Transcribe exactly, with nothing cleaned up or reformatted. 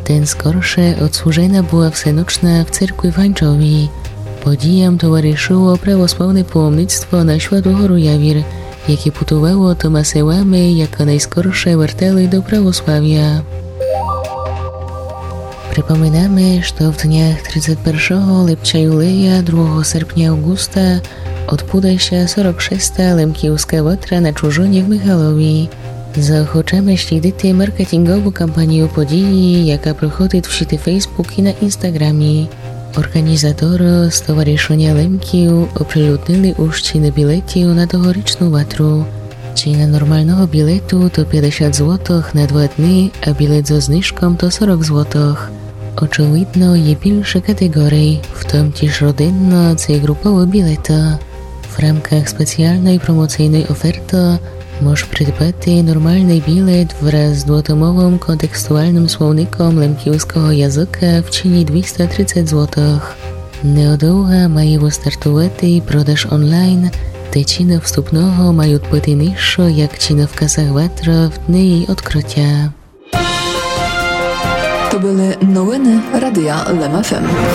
Ten скорше odsłużena była всеночна в церкві в Ганчові. Подіям товаришило православне паломництво на Świętą Гору Jawir, яке путувало тома селами, яка найскорше вертали до православ'я. Przypominamy, że w dniach trzydziestego pierwszego lipca Juleja, drugiego sierpnia Augusta odbędzie się czterdziesta szósta Lemkijowska Watra na Czurzonie w Michalowie. Zaochoczamy śledzić marketingową kampanię podії, jaka prochodzi w sieci Facebook i na Instagramie. Organizatorzy Stowarzyszenia Lemkijów oprzyludnili już ceny biletów na tegoroczną Watru. Cena normalnego biletu to pięćdziesiąt złotych na dwa dni, a bilet ze zniżką to czterdzieści złotych. Очевидно, є більше категорій, в тому ж родинно чи групові білети. В рамках спеціальної промоційної оферти можеш придбати нормальний білет wraz z dwutomowym kontekstualnym słownikiem lemkijowskiego języka w cenie dwieście trzydzieści złotych. Niedługo mają wystartować продаж онлайн, te ceny wstępnego mają być niższe jak ceny w kasach Watra w dni jej odkrycia. To były новини Радія Лем еф ем.